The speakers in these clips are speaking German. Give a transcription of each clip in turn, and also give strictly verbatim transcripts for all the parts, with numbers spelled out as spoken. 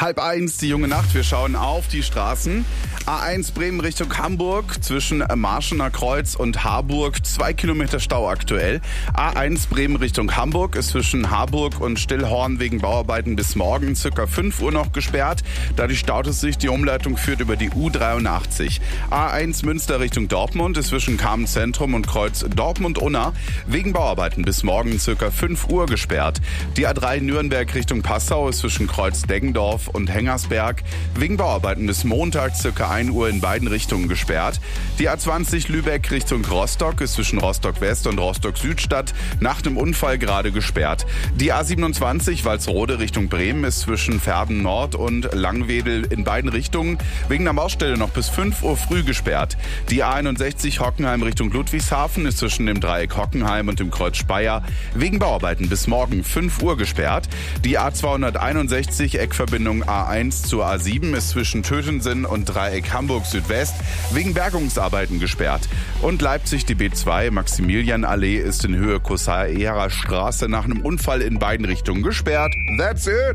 Halb eins, die junge Nacht. Wir schauen auf die Straßen. A eins Bremen Richtung Hamburg zwischen Marschener Kreuz und Harburg. Zwei Kilometer Stau aktuell. A eins Bremen Richtung Hamburg ist zwischen Harburg und Stillhorn wegen Bauarbeiten bis morgen circa fünf Uhr noch gesperrt. Dadurch staut es sich. Die Umleitung führt über die U dreiundachtzig. A eins Münster Richtung Dortmund ist zwischen Kamen Zentrum und Kreuz Dortmund-Unna wegen Bauarbeiten bis morgen circa fünf Uhr gesperrt. Die A drei Nürnberg Richtung Passau ist zwischen Kreuz Deggendorf und Hengersberg wegen Bauarbeiten bis Montag circa ein Uhr in beiden Richtungen gesperrt. Die A zwanzig Lübeck Richtung Rostock ist zwischen Rostock West und Rostock Südstadt nach dem Unfall gerade gesperrt. Die A siebenundzwanzig Walsrode Richtung Bremen ist zwischen Verden Nord und Langwedel in beiden Richtungen wegen der Baustelle noch bis fünf Uhr früh gesperrt. Die A einundsechzig Hockenheim Richtung Ludwigshafen ist zwischen dem Dreieck Hockenheim und dem Kreuz Speyer wegen Bauarbeiten bis morgen fünf Uhr gesperrt. Die A zweihunderteinundsechzig Eckverbindung A eins zur A sieben ist zwischen Tötensen und Dreieck Hamburg Südwest wegen Bergungsarbeiten gesperrt. Und Leipzig die B zwei Maximilianallee ist in Höhe Kossaerer Straße nach einem Unfall in beiden Richtungen gesperrt. That's it!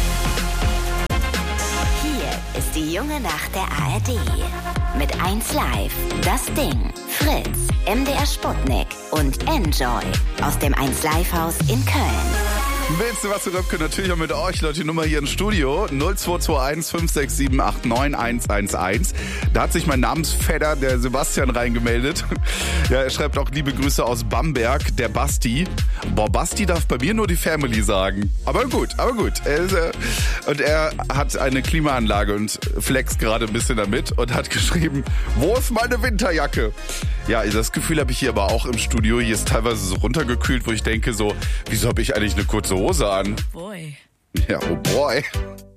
Hier ist die junge Nacht der A R D. Mit eins Live, das Ding, Fritz, M D R Sputnik und Enjoy aus dem eins Live Haus in Köln. Willst du was zu Röpke? Natürlich auch mit euch, Leute. Die Nummer hier im Studio null zwei zwei eins fünf sechs sieben acht neun eins eins eins. Da hat sich mein Namensvetter, der Sebastian, reingemeldet. Ja, er schreibt auch liebe Grüße aus Bamberg, der Basti. Boah, Basti darf bei mir nur die Family sagen. Aber gut, aber gut. Er ist, äh, und er hat eine Klimaanlage und flext gerade ein bisschen damit und hat geschrieben, wo ist meine Winterjacke? Ja, das Gefühl habe ich hier aber auch im Studio. Hier ist teilweise so runtergekühlt, wo ich denke so, wieso habe ich eigentlich eine kurze Hose an? Boy. Ja, oh boy.